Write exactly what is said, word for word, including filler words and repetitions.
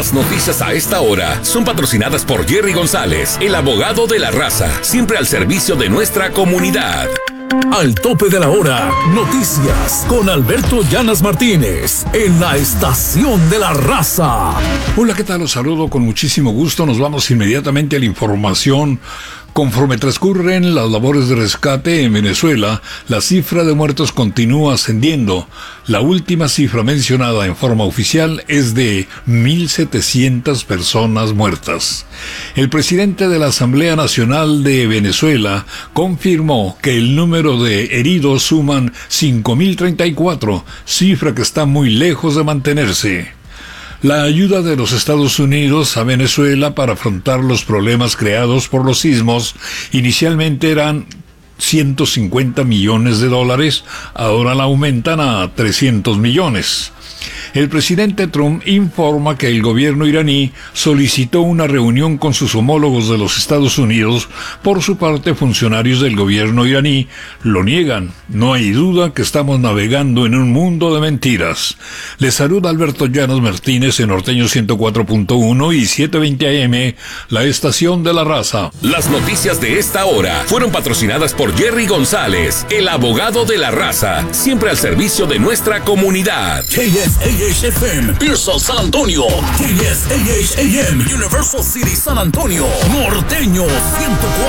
Las noticias a esta hora son patrocinadas por Jerry González, el abogado de la raza, siempre al servicio de nuestra comunidad. Al tope de la hora, noticias con Alberto Llanas Martínez en la Estación de la Raza. Hola, ¿qué tal? Los saludo con muchísimo gusto. Nos vamos inmediatamente a la información. Conforme transcurren las labores de rescate en Venezuela, la cifra de muertos continúa ascendiendo. La última cifra mencionada en forma oficial es de mil setecientas personas muertas. El presidente de la Asamblea Nacional de Venezuela confirmó que el número de heridos suman cinco mil treinta y cuatro, cifra que está muy lejos de mantenerse. La ayuda de los Estados Unidos a Venezuela para afrontar los problemas creados por los sismos inicialmente eran ciento cincuenta millones de dólares, ahora la aumentan a trescientos millones. El presidente Trump informa que el gobierno iraní solicitó una reunión con sus homólogos de los Estados Unidos. Por su parte, funcionarios del gobierno iraní lo niegan. No hay duda que estamos navegando en un mundo de mentiras. Les saluda Alberto Llanos Martínez en Norteño ciento cuatro punto uno y setecientos veinte A M, la estación de la raza. Las noticias de esta hora fueron patrocinadas por Jerry González, el abogado de la raza, siempre al servicio de nuestra comunidad. K S A H F M, Pearson, San Antonio. K S A H A M, Universal City, San Antonio. Norteño ciento cuatro.